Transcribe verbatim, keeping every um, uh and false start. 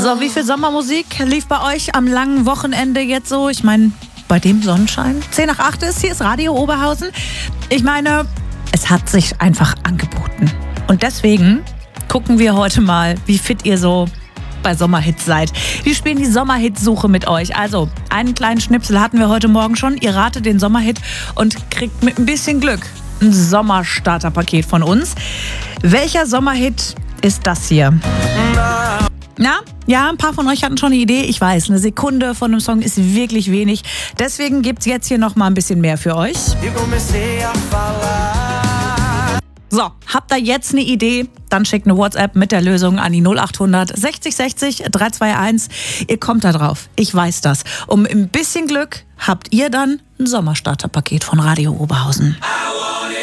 So, wie viel Sommermusik lief bei euch am langen Wochenende jetzt so? Ich meine, bei dem Sonnenschein. zehn nach acht ist, hier ist Radio Oberhausen. Ich meine, es hat sich einfach angeboten. Und deswegen gucken wir heute mal, wie fit ihr so bei Sommerhits seid. Wir spielen die Sommerhitsuche mit euch. Also, einen kleinen Schnipsel hatten wir heute Morgen schon. Ihr ratet den Sommerhit und kriegt mit ein bisschen Glück ein Sommerstarterpaket von uns. Welcher Sommerhit ist das hier? Na, ja, ein paar von euch hatten schon eine Idee. Ich weiß, eine Sekunde von einem Song ist wirklich wenig. Deswegen gibt's jetzt hier noch mal ein bisschen mehr für euch. So, habt ihr jetzt eine Idee? Dann schickt eine WhatsApp mit der Lösung an die null acht hundert sechzig sechzig drei zwei eins. Ihr kommt da drauf. Ich weiß das. Um ein bisschen Glück habt ihr dann ein Sommerstarterpaket von Radio Oberhausen.